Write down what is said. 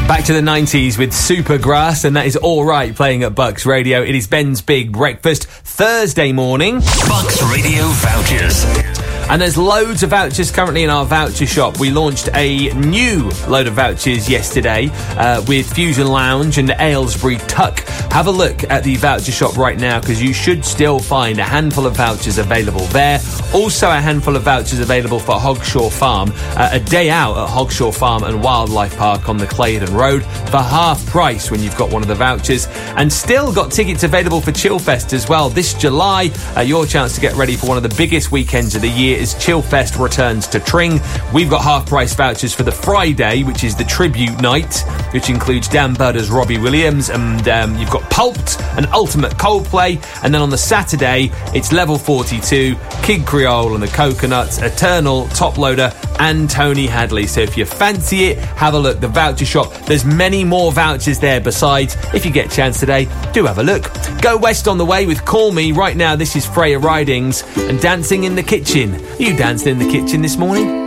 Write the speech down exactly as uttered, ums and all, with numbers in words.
Back to the nineties with Supergrass, and that is All Right playing at Bucks Radio. It is Ben's Big Breakfast Thursday morning. Bucks Radio vouchers. And there's loads of vouchers currently in our voucher shop. We launched a new load of vouchers yesterday uh, with Fusion Lounge and Aylesbury Tuck. Have a look at the voucher shop right now, because you should still find a handful of vouchers available there. Also a handful of vouchers available for Hogshaw Farm. Uh, a day out at Hogshaw Farm and Wildlife Park on the Claydon Road for half price when you've got one of the vouchers. And still got tickets available for Chillfest as well. This July, uh, your chance to get ready for one of the biggest weekends of the year as Chillfest returns to Tring. We've got half-price vouchers for the Friday, which is the tribute night, which includes Dan Budder's Robbie Williams, and um, you've got Pulped and Ultimate Coldplay. And then on the Saturday, it's Level forty-two, Kid Creole and the Coconuts, Eternal, Top Loader, and Tony Hadley. So if you fancy it, have a look. The voucher shop, there's many more vouchers there besides. If you get a chance today, do have a look. Go West on the way with Call Me. Right now, this is Freya Ridings and Dancing in the Kitchen. Are you dancing in the kitchen this morning?